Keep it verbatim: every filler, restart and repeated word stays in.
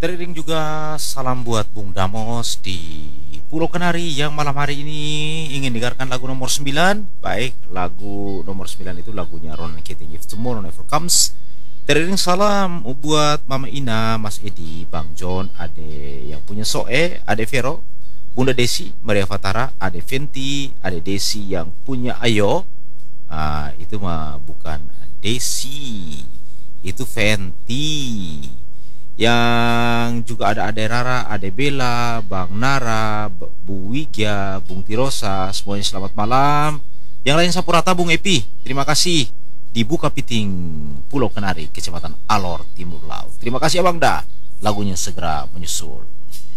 Teriring juga salam buat Bung Damos di Pulau Kenari yang malam hari ini ingin dengarkan lagu nomor sembilan. Baik, lagu nomor sembilan itu lagunya Ronan Keating, If Tomorrow Never Comes. Teriring salam buat Mama Ina, Mas Edi, Bang John, Ade yang punya Soe, Ade Vero, Bunda Desi, Maria Fatara, Ade Venti, Ade Desi yang punya Ayo. Ah, itu mah bukan Desi, itu Venti. Yang juga ada Ade Rara, Ade Bella, Bang Nara, Bu Wigya, Bung Tirosa, semuanya selamat malam. Yang lain Sapurata, Bung Epi, terima kasih. Di Bukapiting, Pulau Kenari, Kecamatan Alor, Timur Laut. Terima kasih Abang Da. Lagunya segera menyusul.